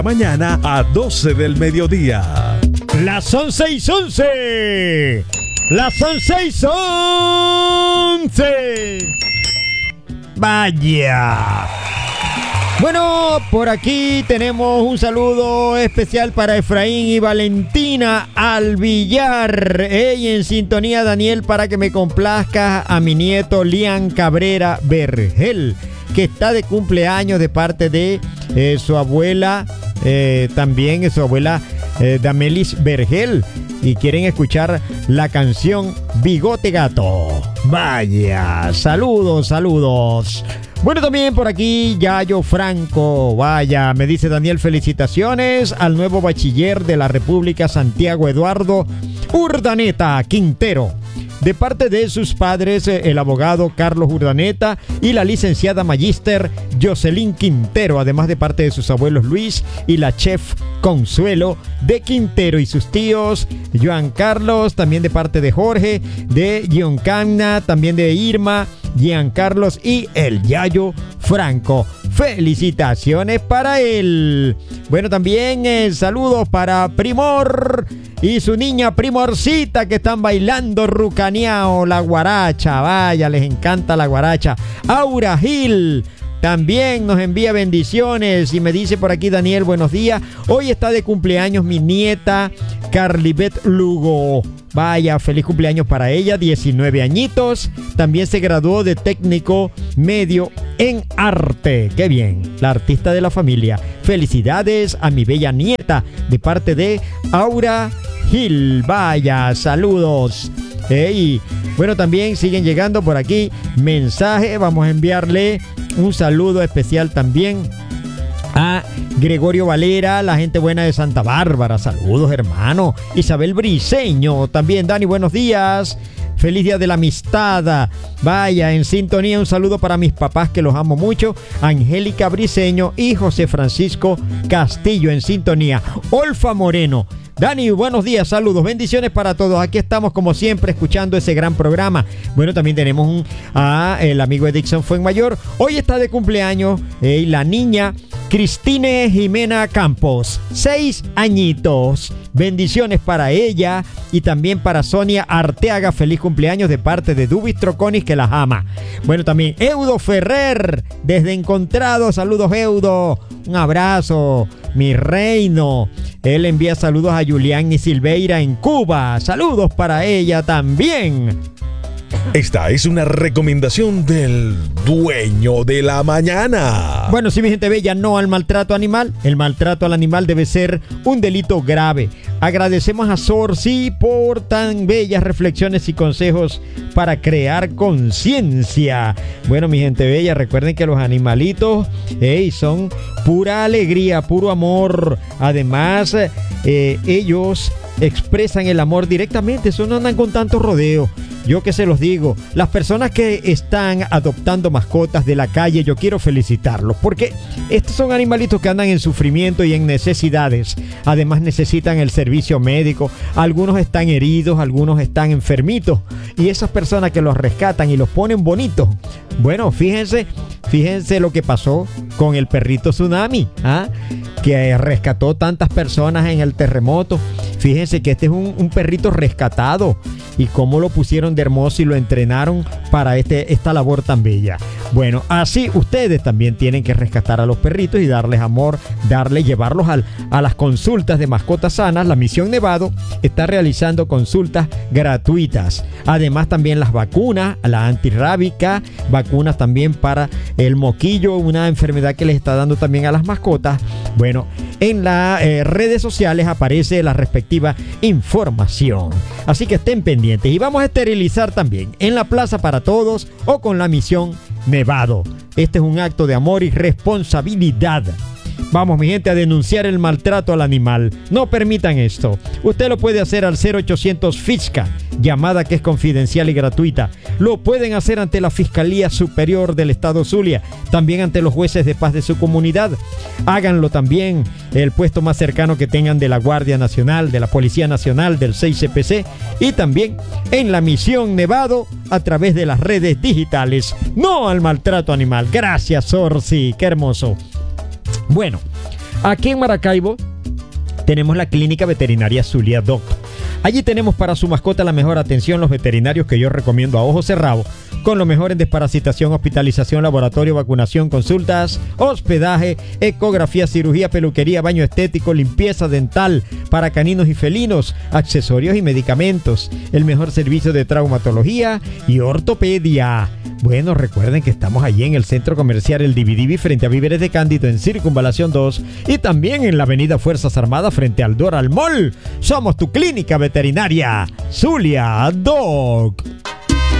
Mañana a 12 del mediodía. Las 11:11. Las 11:11. Vaya. Bueno, por aquí tenemos un saludo especial para Efraín y Valentina Alvillar. Y en sintonía, Daniel, para que me complazca a mi nieto Lian Cabrera Vergel, que está de cumpleaños de parte de su abuela, también su abuela Damelis Vergel, y quieren escuchar la canción Bigote Gato. Vaya, saludos, saludos. Bueno, también por aquí Yayo Franco. Vaya, me dice Daniel, felicitaciones al nuevo bachiller de la República, Santiago Eduardo Urdaneta Quintero, de parte de sus padres, el abogado Carlos Urdaneta y la licenciada magíster Jocelyn Quintero, además de parte de sus abuelos Luis y la chef Consuelo de Quintero, y sus tíos Joan Carlos, también de parte de Jorge, de Gioncana, también de Irma, Jean Carlos y el Yayo Franco. Felicitaciones para él. Bueno, también saludos para Primor y su niña Primorcita, que están bailando rucaneado la guaracha. Vaya, les encanta la guaracha. Aura Gil también nos envía bendiciones y me dice por aquí Daniel, buenos días. Hoy está de cumpleaños mi nieta Carlibet Lugo. Vaya, feliz cumpleaños para ella, 19 añitos. También se graduó de técnico medio en arte. ¡Qué bien! La artista de la familia. Felicidades a mi bella nieta de parte de Aura Gil. Vaya, saludos. Y bueno, también siguen llegando por aquí mensajes. Vamos a enviarle un saludo especial también a Gregorio Valera, la gente buena de Santa Bárbara. Saludos, hermano. Isabel Briceño también. Dani, buenos días. Feliz día de la amistad. Vaya, en sintonía, un saludo para mis papás, que los amo mucho. Angélica Briceño y José Francisco Castillo en sintonía. Olfa Moreno. Dani, buenos días, saludos, bendiciones para todos. Aquí estamos como siempre escuchando ese gran programa. Bueno, también tenemos el amigo Edixon Fuenmayor. Hoy está de cumpleaños la niña Cristine Jimena Campos, 6 añitos. Bendiciones para ella y también para Sonia Arteaga. Feliz cumpleaños de parte de Dubis Troconis, que las ama. Bueno, también Eudo Ferrer desde Encontrado. Saludos, Eudo. Un abrazo, mi reino. Él envía saludos a Julián y Silveira en Cuba. Saludos para ella también. Esta es una recomendación del dueño de la mañana. Bueno, sí, mi gente bella, no al maltrato animal. El maltrato al animal debe ser un delito grave. Agradecemos a Sorsi por tan bellas reflexiones y consejos para crear conciencia. Bueno, mi gente bella, recuerden que los animalitos son pura alegría, puro amor. Además, ellos expresan el amor directamente. Eso no andan con tanto rodeo. Yo que se los digo, las personas que están adoptando mascotas de la calle, yo quiero felicitarlos, porque estos son animalitos que andan en sufrimiento y en necesidades. Además necesitan el servicio médico. Algunos están heridos, algunos están enfermitos, y esas personas que los rescatan y los ponen bonitos. Bueno, fíjense lo que pasó con el perrito Tsunami, que rescató tantas personas en el terremoto. Fíjense que este es un perrito rescatado, y cómo lo pusieron de hermoso y lo entrenaron para esta labor tan bella. Bueno, así ustedes también tienen que rescatar a los perritos y darles amor, llevarlos a las consultas de mascotas sanas. La Misión Nevado está realizando consultas gratuitas. Además, también las vacunas, la antirrábica, vacunas también para el moquillo, una enfermedad que les está dando también a las mascotas. Bueno, en las redes sociales aparece la respectiva información. Así que estén pendientes. Y vamos a esterilizar también en la Plaza para Todos o con la Misión Nevado. Este es un acto de amor y responsabilidad. Vamos, mi gente, a denunciar el maltrato al animal. No permitan esto. Usted lo puede hacer al 0800 FISCA, llamada que es confidencial y gratuita. Lo pueden hacer ante la Fiscalía Superior del Estado Zulia, también ante los jueces de paz de su comunidad. Háganlo también el puesto más cercano que tengan de la Guardia Nacional, de la Policía Nacional, del 6CPC, y también en la Misión Nevado a través de las redes digitales. No al maltrato animal. Gracias, Sorsi. Qué hermoso. Bueno, Aquí en Maracaibo tenemos la Clínica Veterinaria Zulia Doc. Allí tenemos para su mascota la mejor atención, los veterinarios que yo recomiendo a ojo cerrado, con lo mejor en desparasitación, hospitalización, laboratorio, vacunación, consultas, hospedaje, ecografía, cirugía, peluquería, baño estético, limpieza dental para caninos y felinos, accesorios y medicamentos, el mejor servicio de traumatología y ortopedia. Bueno, recuerden que estamos allí en el Centro Comercial El Dividivi frente a Víveres de Cándido en Circunvalación 2 y también en la Avenida Fuerzas Armadas frente al Doral Mall. Somos tu clínica veterinaria Zulia Doc.